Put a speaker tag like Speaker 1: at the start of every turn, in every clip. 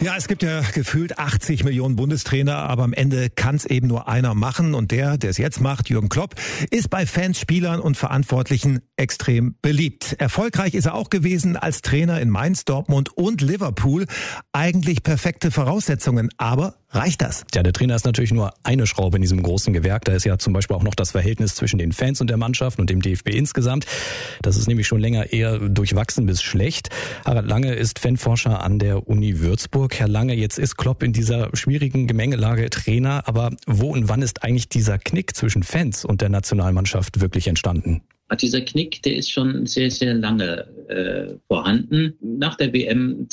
Speaker 1: Ja, es gibt ja gefühlt 80 Millionen Bundestrainer, aber am Ende kann es eben nur einer machen. Und der es jetzt macht, Jürgen Klopp, ist bei Fans, Spielern und Verantwortlichen extrem beliebt. Erfolgreich ist er auch gewesen als Trainer in Mainz, Dortmund und Liverpool. Eigentlich perfekte Voraussetzungen, aber reicht das?
Speaker 2: Ja, der Trainer ist natürlich nur eine Schraube in diesem großen Gewerk. Da ist ja zum Beispiel auch noch das Verhältnis zwischen den Fans und der Mannschaft und dem DFB insgesamt. Das ist nämlich schon länger eher durchwachsen bis schlecht. Harald Lange ist Fanforscher an der Uni Würzburg. Herr Lange, jetzt ist Klopp in dieser schwierigen Gemengelage Trainer. Aber wo und wann ist eigentlich dieser Knick zwischen Fans und der Nationalmannschaft wirklich entstanden?
Speaker 3: Dieser Knick, der ist schon sehr, sehr lange vorhanden. Nach der WM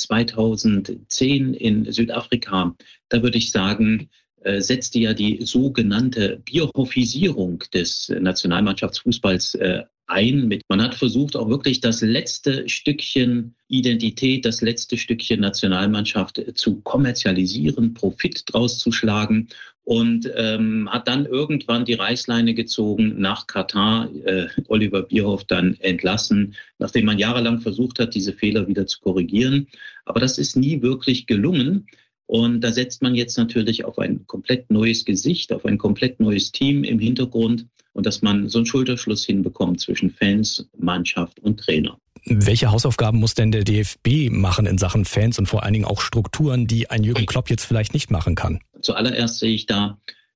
Speaker 3: 2010 in Südafrika, da würde ich sagen, setzte ja die sogenannte Bierhoffisierung des Nationalmannschaftsfußballs ein. Man hat versucht, auch wirklich das letzte Stückchen Identität, das letzte Stückchen Nationalmannschaft zu kommerzialisieren, Profit draus zu schlagen und hat dann irgendwann die Reißleine gezogen nach Katar, Oliver Bierhoff dann entlassen, nachdem man jahrelang versucht hat, diese Fehler wieder zu korrigieren. Aber das ist nie wirklich gelungen. Und da setzt man jetzt natürlich auf ein komplett neues Gesicht, auf ein komplett neues Team im Hintergrund und dass man so einen Schulterschluss hinbekommt zwischen Fans, Mannschaft und Trainer.
Speaker 2: Welche Hausaufgaben muss denn der DFB machen in Sachen Fans und vor allen Dingen auch Strukturen, die ein Jürgen Klopp jetzt vielleicht nicht machen kann?
Speaker 3: Zuallererst sehe ich da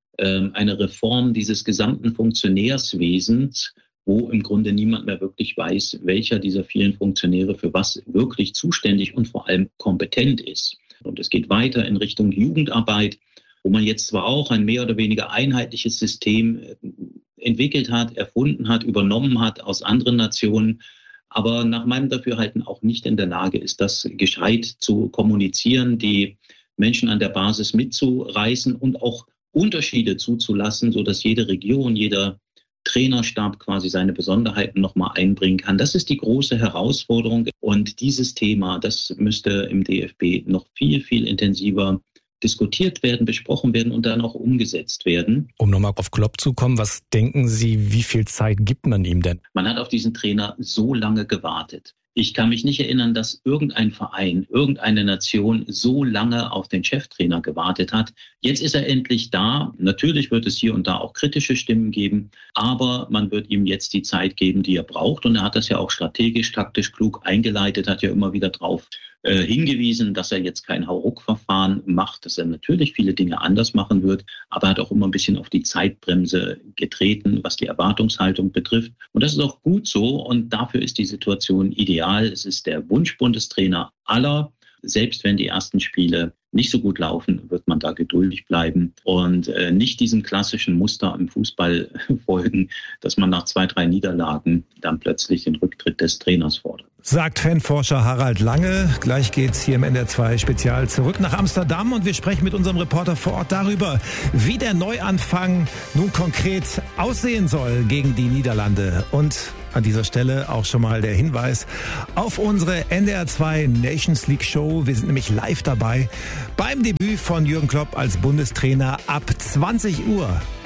Speaker 3: eine Reform dieses gesamten Funktionärswesens, wo im Grunde niemand mehr wirklich weiß, welcher dieser vielen Funktionäre für was wirklich zuständig und vor allem kompetent ist. Und es geht weiter in Richtung Jugendarbeit, wo man jetzt zwar auch ein mehr oder weniger einheitliches System entwickelt hat, erfunden hat, übernommen hat aus anderen Nationen, aber nach meinem Dafürhalten auch nicht in der Lage ist, das gescheit zu kommunizieren, die Menschen an der Basis mitzureißen und auch Unterschiede zuzulassen, sodass jede Region, jeder Trainerstab quasi seine Besonderheiten nochmal einbringen kann. Das ist die große Herausforderung. Und dieses Thema, das müsste im DFB noch viel, viel intensiver diskutiert werden, besprochen werden und dann auch umgesetzt werden.
Speaker 2: Um nochmal auf Klopp zu kommen, was denken Sie, wie viel Zeit gibt man ihm denn?
Speaker 3: Man hat auf diesen Trainer so lange gewartet. Ich kann mich nicht erinnern, dass irgendein Verein, irgendeine Nation so lange auf den Cheftrainer gewartet hat. Jetzt ist er endlich da. Natürlich wird es hier und da auch kritische Stimmen geben, aber man wird ihm jetzt die Zeit geben, die er braucht. Und er hat das ja auch strategisch, taktisch klug eingeleitet, hat ja immer wieder drauf hingewiesen, dass er jetzt kein Hauruck-Verfahren macht, dass er natürlich viele Dinge anders machen wird, aber er hat auch immer ein bisschen auf die Zeitbremse getreten, was die Erwartungshaltung betrifft. Und das ist auch gut so und dafür ist die Situation ideal. Es ist der Wunsch-Bundestrainer aller. Selbst wenn die ersten Spiele nicht so gut laufen, wird man da geduldig bleiben und nicht diesem klassischen Muster im Fußball folgen, dass man nach 2, 3 Niederlagen dann plötzlich den Rücktritt des Trainers fordert.
Speaker 1: Sagt Fanforscher Harald Lange. Gleich geht's hier im NDR 2 Spezial zurück nach Amsterdam und wir sprechen mit unserem Reporter vor Ort darüber, wie der Neuanfang nun konkret aussehen soll gegen die Niederlande. Und an dieser Stelle auch schon mal der Hinweis auf unsere NDR 2 Nations League Show. Wir sind nämlich live dabei beim Debüt von Jürgen Klopp als Bundestrainer ab 20 Uhr.